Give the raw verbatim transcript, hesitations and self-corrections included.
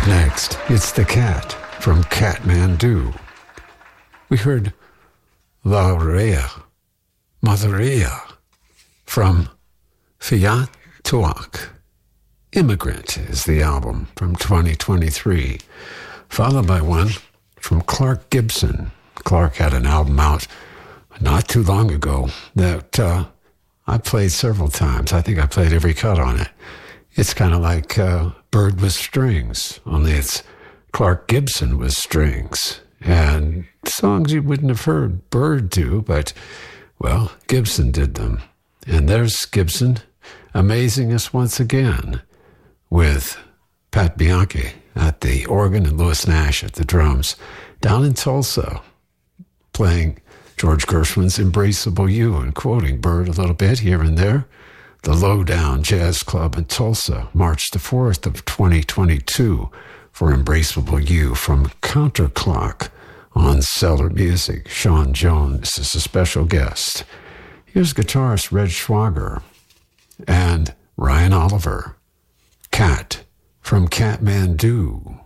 Up next, it's The Cat from Kathmandu. We heard La Rea, Matheria from Fiat Tuak. Immigrant is the album from twenty twenty-three, followed by one from Clark Gibson. Clark had an album out not too long ago that uh, I played several times. I think I played every cut on it. It's kind of like uh, Bird with Strings, only it's Clark Gibson with strings. And songs you wouldn't have heard Bird do, but, well, Gibson did them. And there's Gibson amazing us once again with Pat Bianchi at the organ and Louis Nash at the drums down in Tulsa, playing George Gershwin's Embraceable You and quoting Bird a little bit here and there. The Lowdown Jazz Club in Tulsa, March the fourth of twenty twenty-two for Embraceable You from Counterclock on Cellar Music. Sean Jones is a special guest. Here's guitarist Red Schwager and Ryan Oliver. Cat from Kathmandu.